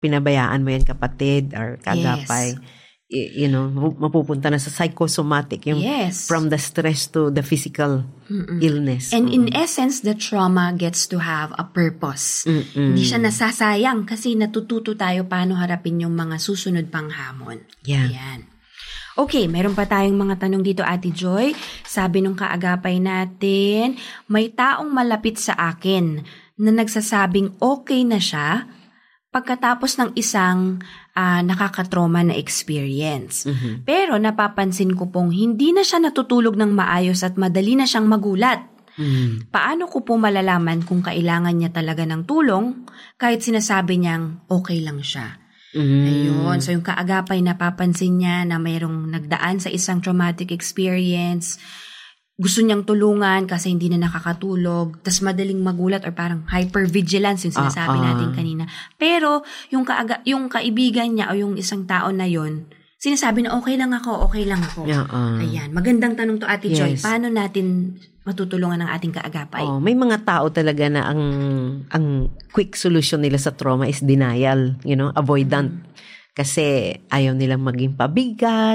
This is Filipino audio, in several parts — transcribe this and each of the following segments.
pinabayaan mo yan kapatid or kagapay, mapupunta na sa psychosomatic, yung from the stress to the physical illness. And in essence, the trauma gets to have a purpose. Hindi siya nasasayang kasi natututo tayo paano harapin yung mga susunod pang hamon. Ayan. Okay, meron pa tayong mga tanong dito, Ate Joy. Sabi nung kaagapay natin, may taong malapit sa akin na nagsasabing okay na siya pagkatapos ng isang nakakatrauma na experience. Pero napapansin ko pong hindi na siya natutulog ng maayos at madali na siyang magulat. Paano ko po malalaman kung kailangan niya talaga ng tulong kahit sinasabi niyang okay lang siya? Ayun. So yung kaagapay, napapansin niya na mayroong nagdaan sa isang traumatic experience, gusto niyang tulungan kasi hindi na nakakatulog, tas madaling magulat or parang hypervigilance yung sinasabi natin kanina. Pero yung kaibigan niya o yung isang tao na yon, sinasabi na okay lang ako. Ayan. Magandang tanong to, Ate Joy. Paano natin matutulungan ang ating kaagapay? May mga tao talaga na ang quick solution nila sa trauma is denial, avoidant. Kasi ayaw nilang maging pabigat,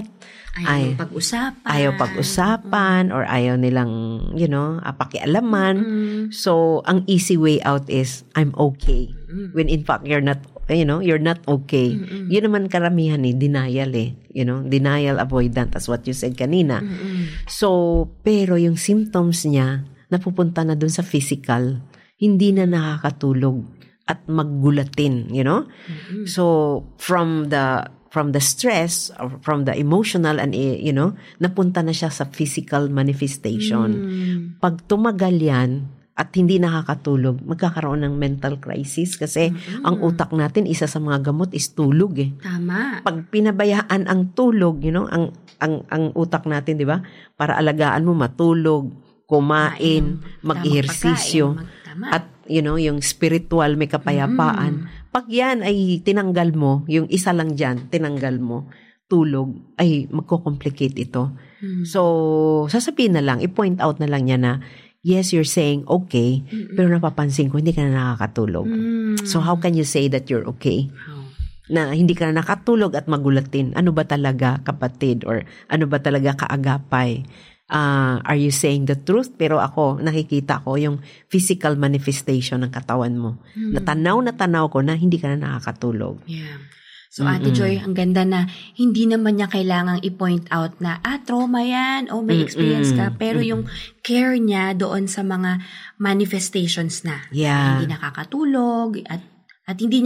ayaw pag-usapan, or ayaw nilang, pakialaman. So, ang easy way out is, I'm okay. When in fact, you're not okay. Yun naman karamihan denial denial, avoidant, as what you said kanina. So, pero yung symptoms niya, napupunta na dun sa physical, hindi na nakakatulog at maggulatin, So, from the stress, or from the emotional and, napunta na siya sa physical manifestation. Pag tumagal yan, at hindi nakakatulog, magkakaroon ng mental crisis kasi ang utak natin, isa sa mga gamot is tulog Tama. Pag pinabayaan ang tulog, ang utak natin, di ba? Para alagaan mo matulog, kumain, mag-ehersisyo, at yung spiritual may kapayapaan. Pag yan ay tinanggal mo, yung isa lang dyan, tinanggal mo, tulog, ay magko-complicate ito. So, sasabihin na lang, i-point out na lang niya na, yes, you're saying okay, pero napapansin ko, hindi ka na nakakatulog. So, how can you say that you're okay? Na hindi ka na nakatulog at magulatin. Ano ba talaga, kapatid? Or ano ba talaga, kaagapay? Are you saying the truth? Pero ako, nakikita ko yung physical manifestation ng katawan mo. Natanaw ko na hindi ka na nakakatulog. Yeah. So, Ate Joy, ang ganda na hindi naman niya kailangang i-point out na, trauma yan, may experience ka. Pero yung care niya doon sa mga manifestations na. Hindi nakakatulog at hindi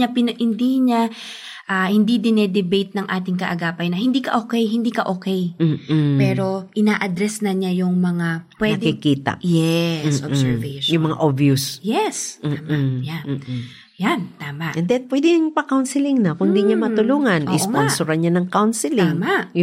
dinedebate ng ating kaagapay na hindi ka okay. Pero ina-address na niya yung mga pwede nakikita. Yes, observation. Yung mga obvious. Yes, tama. Yan, tama. And then, pwede yung pa-counseling na. Kung di niya matulungan, isponsoran niya ng counseling. Tama.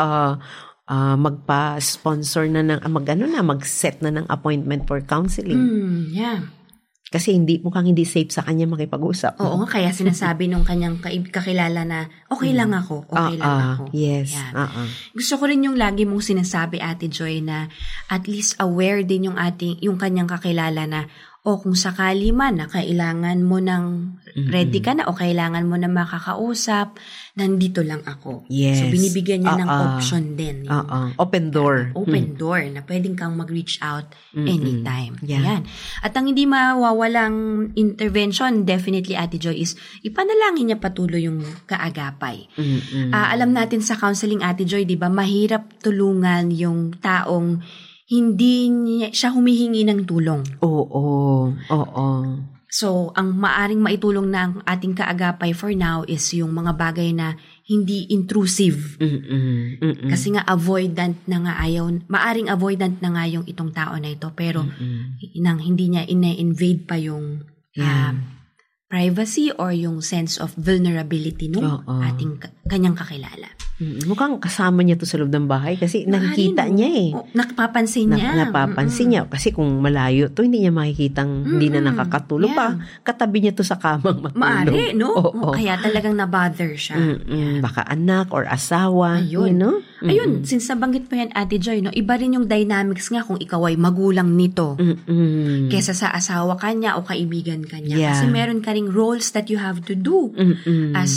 Magpa-sponsor na mag-set na ng appointment for counseling. Kasi mukhang hindi safe sa kanya makipag-usap. Oo nga, kaya sinasabi nung kanyang kakilala na, okay lang ako. Yes. Gusto ko rin yung lagi mong sinasabi, Ate Joy, na at least aware din yung kanyang kakilala na, kung sakali man na kailangan mo ready ka na o kailangan mo na makakausap, nandito lang ako. Yes. So, binibigyan niya ng option din. Open door. Open door na pwedeng kang mag-reach out anytime. Yeah. Ayan. At ang hindi mawawalang intervention, definitely, Ate Joy, is ipanalangin niya patuloy yung kaagapay. Alam natin sa counseling, Ate Joy, di ba, mahirap tulungan yung taong hindi siya humihingi ng tulong. Oo. So, ang maaring maitulong ng ating kaagapay for now is yung mga bagay na hindi intrusive. Kasi nga avoidant na nga maaring avoidant na nga yung itong tao na ito, pero hindi niya ina-invade pa yung privacy or yung sense of vulnerability ng ating kanyang kakilala. Mukhang kasama niya to sa loob ng bahay kasi nakikita niya Napapansin niya. Napapansin niya. Kasi kung malayo to, hindi niya makikitang hindi na nakakatulog pa. Katabi niya to sa kamang matulog. Maari, no? Kaya talagang nabother siya. Baka anak or asawa. Ayun. Ayun, since nabanggit mo yan, Ate Joy, iba rin yung dynamics nga kung ikaw ay magulang nito. Kesa sa asawa kanya o kaibigan kanya. Kasi meron ka ring roles that you have to do as